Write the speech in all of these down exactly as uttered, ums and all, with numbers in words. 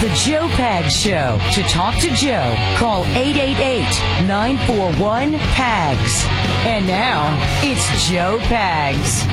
The Joe Pags Show. To talk to Joe, call eight eight eight, nine four one, P A G S. And now, it's Joe Pags.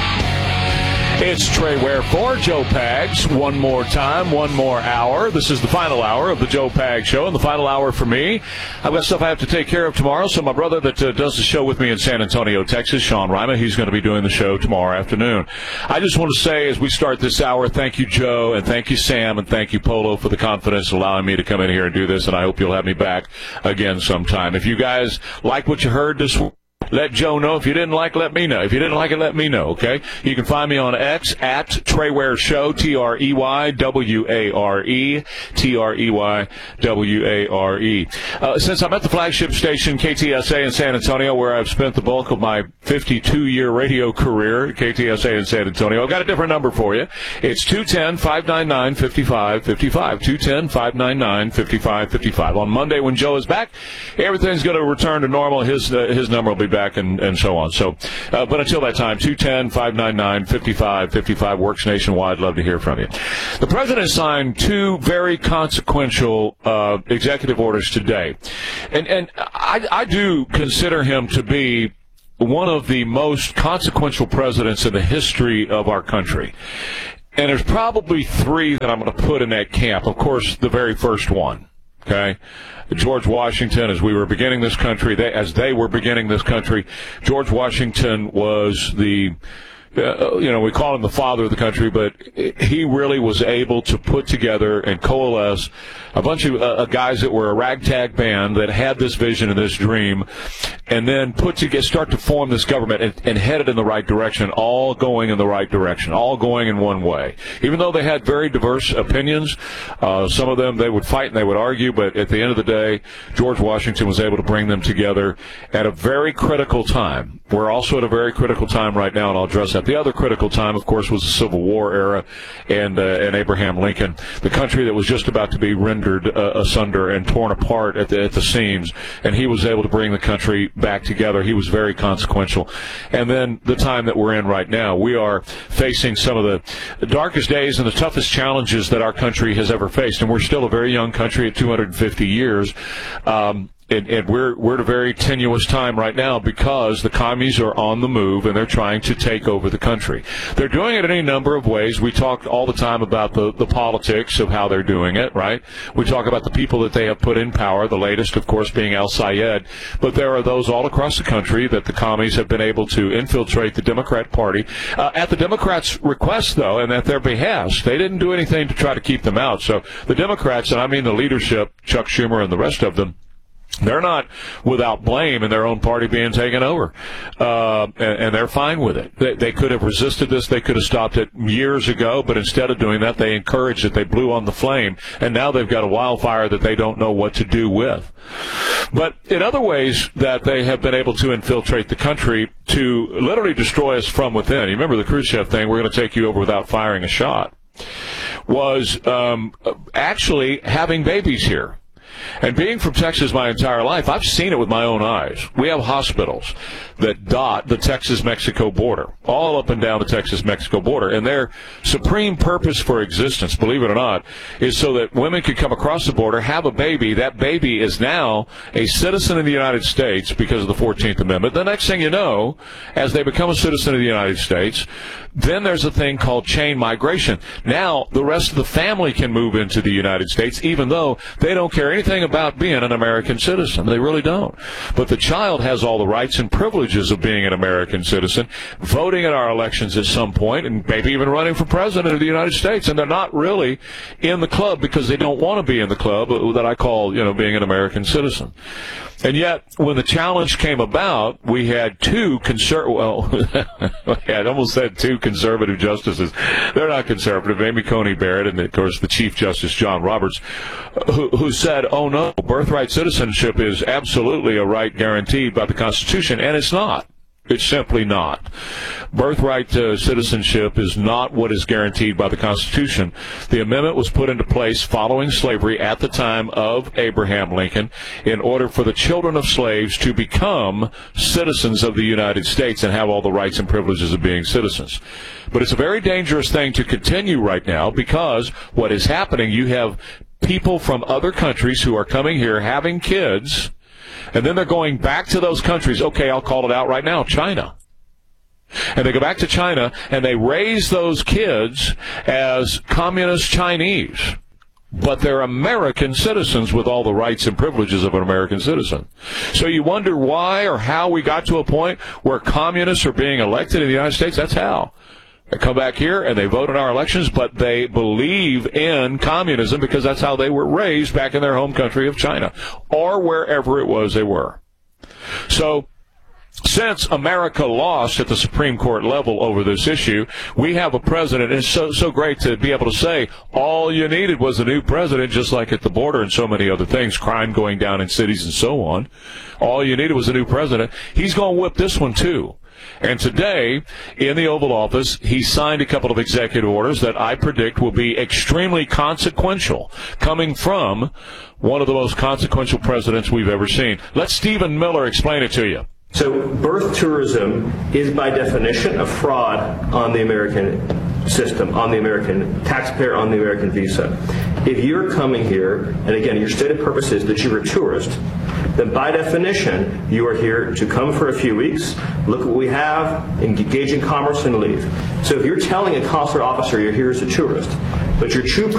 It's Trey Ware for Joe Pags. One more time, one more hour. This is the final hour of the Joe Pags Show, and the final hour for me. I've got stuff I have to take care of tomorrow, so my brother that uh, does the show with me in San Antonio, Texas, Sean Rima, he's going to be doing the show tomorrow afternoon. I just want to say, as we start this hour, thank you, Joe, and thank you, Sam, and thank you, Polo, for the confidence allowing me to come in here and do this, and I hope you'll have me back again sometime. If you guys like what you heard this week, let Joe know. If you didn't like, let me know. If you didn't like it, let me know, okay? You can find me on X at Trey Ware Show, T R E Y W A R E, T R E Y W A R E. Uh, since I'm at the flagship station, K T S A in San Antonio, where I've spent the bulk of my fifty-two-year radio career, K T S A in San Antonio, I've got a different number for you. It's two one zero, five nine nine, five five five five, two one zero, five nine nine, five five five five. On Monday, when Joe is back, everything's going to return to normal. His, uh, his number will be back. And, and so on. So, uh, but until that time, two one zero, five nine nine, five five five five works nationwide. Love to hear from you. The president signed two very consequential uh, executive orders today. And, and I, I do consider him to be one of the most consequential presidents in the history of our country. And there's probably three that I'm going to put in that camp. Of course, the very first one. Okay, George Washington, as we were beginning this country, they, as they were beginning this country, George Washington was the, uh, you know, we call him the father of the country, but he really was able to put together and coalesce a bunch of uh, guys that were a ragtag band that had this vision and this dream, and then put to get, start to form this government and, and head it in the right direction, all going in the right direction, all going in one way. Even though they had very diverse opinions, uh, some of them they would fight and they would argue, but at the end of the day, George Washington was able to bring them together at a very critical time. We're also at a very critical time right now, and I'll address that. The other critical time, of course, was the Civil War era and, uh, and Abraham Lincoln, the country that was just about to be rendered uh, asunder and torn apart at the, at the seams, and he was able to bring the country back together. He was very consequential. And then the time that we're in right now, we are facing some of the darkest days and the toughest challenges that our country has ever faced, and we're still a very young country at two hundred fifty years. Um, And, and we're we're at a very tenuous time right now because the commies are on the move and they're trying to take over the country. They're doing it in any number of ways. We talk all the time about the, the politics of how they're doing it, right? We talk about the people that they have put in power, the latest, of course, being al-Sayed. But there are those all across the country that the commies have been able to infiltrate the Democrat Party. Uh, at the Democrats' request, though, and at their behest, they didn't do anything to try to keep them out. So the Democrats, and I mean the leadership, Chuck Schumer and the rest of them, they're not without blame in their own party being taken over, uh, and, and they're fine with it. They, they could have resisted this. They could have stopped it years ago, but instead of doing that, they encouraged it. They blew on the flame, and now they've got a wildfire that they don't know what to do with. But in other ways that they have been able to infiltrate the country to literally destroy us from within. You remember the Khrushchev thing, we're going to take you over without firing a shot, was um, actually having babies here. And being from Texas my entire life, I've seen it with my own eyes. We have hospitals that dot the Texas-Mexico border, all up and down the Texas-Mexico border. And their supreme purpose for existence, believe it or not, is so that women can come across the border, have a baby. That baby is now a citizen of the United States because of the fourteenth Amendment. The next thing you know, as they become a citizen of the United States, then there's a thing called chain migration. Now the rest of the family can move into the United States, even though they don't care anything about being an American citizen. They really don't. But the child has all the rights and privileges of being an American citizen, voting in our elections at some point, and maybe even running for president of the United States. And they're not really in the club because they don't want to be in the club that I call, you know, being an American citizen. And yet, when the challenge came about, we had two conser- well, I had almost said two conservative justices. They're not conservative. Amy Coney Barrett and, of course, the Chief Justice John Roberts, who, who said, oh, no, birthright citizenship is absolutely a right guaranteed by the Constitution, and it's not. It's simply not. Birthright uh, citizenship is not what is guaranteed by the Constitution. The amendment was put into place following slavery at the time of Abraham Lincoln in order for the children of slaves to become citizens of the United States and have all the rights and privileges of being citizens. But it's a very dangerous thing to continue right now, because what is happening, you have people from other countries who are coming here having kids, and then they're going back to those countries. Okay, I'll call it out right now, China. And they go back to China, and they raise those kids as communist Chinese. But they're American citizens with all the rights and privileges of an American citizen. So you wonder why or how we got to a point where communists are being elected in the United States. That's how. They come back here and they vote in our elections, but they believe in communism because that's how they were raised back in their home country of China, or wherever it was they were. So since America lost at the Supreme Court level over this issue, we have a president. It's so, so great to be able to say all you needed was a new president, just like at the border and so many other things, crime going down in cities and so on. All you needed was a new president. He's going to whip this one, too. And today, in the Oval Office, he signed a couple of executive orders that I predict will be extremely consequential, coming from one of the most consequential presidents we've ever seen. Let Stephen Miller explain it to you. So birth tourism is by definition a fraud on the American system, on the American taxpayer, on the American visa. If you're coming here, and again, your stated purpose is that you're a tourist, then by definition, you are here to come for a few weeks, look at what we have, engage in commerce, and leave. So if you're telling a consular officer you're here as a tourist, but your true